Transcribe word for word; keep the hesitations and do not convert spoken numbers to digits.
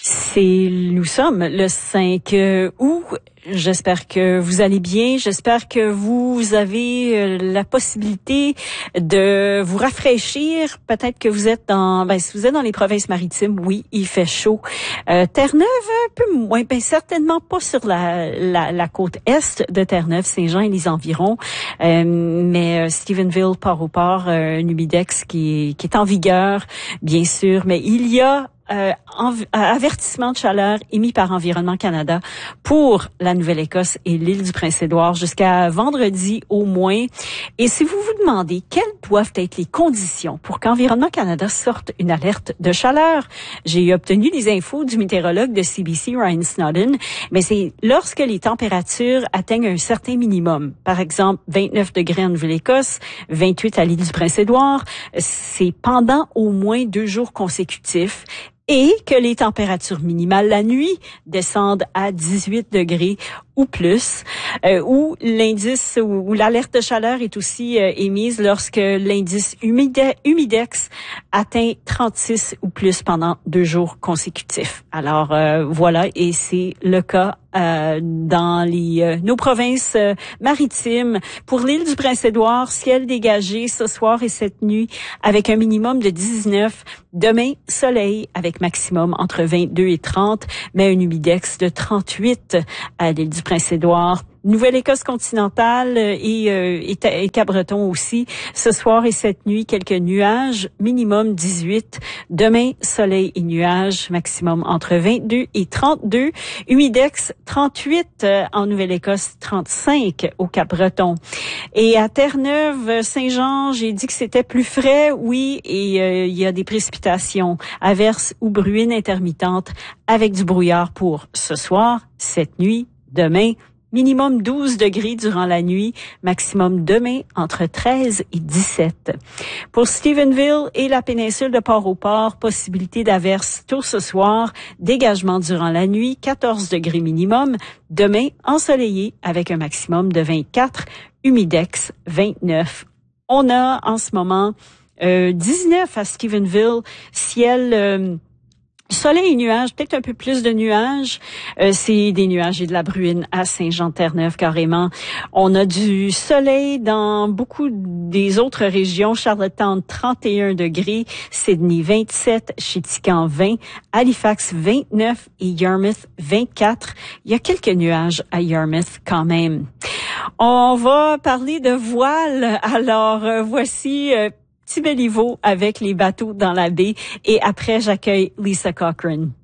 C'est, nous sommes le cinq août. J'espère que vous allez bien. J'espère que vous avez la possibilité de vous rafraîchir. Peut-être que vous êtes dans, ben, si vous êtes dans les provinces maritimes, oui, il fait chaud. Euh, Terre-Neuve, un peu moins, ben, certainement pas sur la, la, la côte est de Terre-Neuve, Saint-Jean et les environs. Euh, mais euh, Stephenville, Port-au-Port, euh, un humidex qui est, qui est en vigueur, bien sûr. Mais il y a Euh, env- avertissement de chaleur émis par Environnement Canada pour la Nouvelle-Écosse et l'île du Prince-Édouard jusqu'à vendredi au moins. Et si vous vous demandez quelles doivent être les conditions pour qu'Environnement Canada sorte une alerte de chaleur, j'ai obtenu des infos du météorologue de C B C, Ryan Snowden, mais c'est lorsque les températures atteignent un certain minimum. Par exemple, vingt-neuf degrés en Nouvelle-Écosse, vingt-huit à l'île du Prince-Édouard. C'est pendant au moins deux jours consécutifs. Et que les températures minimales la nuit descendent à dix-huit degrés ou plus, euh, où l'indice ou, ou l'alerte de chaleur est aussi euh, émise lorsque l'indice humide, humidex atteint trente-six ou plus pendant deux jours consécutifs. Alors euh, voilà, et c'est le cas euh, dans les euh, nos provinces euh, maritimes. Pour l'île du Prince-Édouard, ciel dégagé ce soir et cette nuit avec un minimum de dix-neuf. Demain, soleil avec maximum entre vingt-deux et trente, mais un humidex de trente-huit à l'île du Prince-Édouard. Nouvelle-Écosse continentale et, euh, et, et Cap-Breton aussi. Ce soir et cette nuit, quelques nuages, minimum dix-huit. Demain, soleil et nuages, maximum entre vingt-deux et trente-deux. Humidex, trente-huit en Nouvelle-Écosse, trente-cinq au Cap-Breton. Et à Terre-Neuve, Saint-Jean, j'ai dit que c'était plus frais, oui, et euh, il y a des précipitations, averses ou bruines intermittentes avec du brouillard pour ce soir, cette nuit, demain. Minimum douze degrés durant la nuit, maximum demain entre treize et dix-sept. Pour Stephenville et la péninsule de Port-au-Port, possibilité d'averses tôt ce soir, dégagement durant la nuit, quatorze degrés minimum. Demain, ensoleillé avec un maximum de vingt-quatre, humidex vingt-neuf. On a en ce moment euh, dix-neuf à Stephenville, ciel euh, soleil et nuages, peut-être un peu plus de nuages. Euh, c'est des nuages et de la bruine à Saint-Jean-Terre-Neuve carrément. On a du soleil dans beaucoup des autres régions. Charlottetown, trente et un degrés. Sydney, vingt-sept. Chéticamp, vingt. Halifax, vingt-neuf. Et Yarmouth, vingt-quatre. Il y a quelques nuages à Yarmouth quand même. On va parler de voile. Alors, euh, voici... Euh, Petit Béliveau avec les bateaux dans la baie. Et après, j'accueille Lisa Cochrane.